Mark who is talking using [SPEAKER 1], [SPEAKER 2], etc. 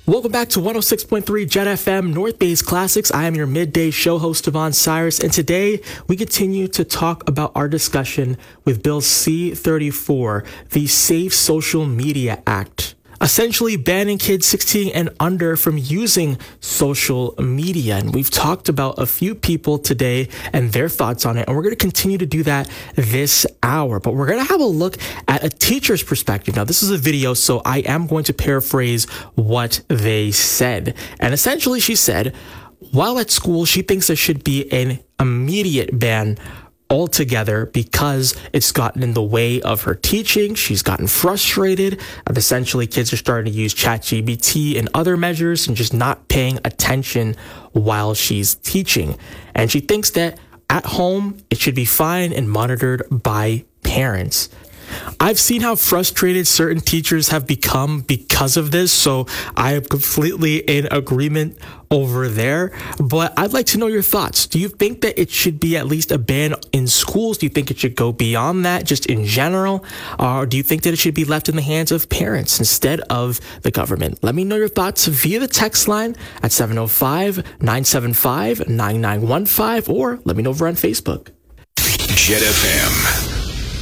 [SPEAKER 1] Welcome back to 106.3 Jet FM North Bay's Classics. I am your midday show host, Devon Cyrus, and today we continue to talk about our discussion with Bill C-34, the Safe Social Media Act, essentially banning kids 16 and under from using social media. And we've talked about a few people today and their thoughts on it, and we're going to continue to do that this hour. But we're going to have a look at a teacher's perspective. Now, this is a video, so I am going to paraphrase what they said. And essentially, she said, while at school, she thinks there should be an immediate ban altogether because it's gotten in the way of her teaching. She's gotten frustrated. Essentially, kids are starting to use ChatGPT and other measures and just not paying attention while she's teaching. And she thinks that at home, it should be fine and monitored by parents. I've seen how frustrated certain teachers have become because of this, so I am completely in agreement over there. But I'd like to know your thoughts. Do you think that it should be at least a ban in schools? Do you think it should go beyond that, just in general? Or do you think that it should be left in the hands of parents instead of the government? Let me know your thoughts via the text line at 705-975-9915, or let me know over on Facebook.
[SPEAKER 2] Jet FM.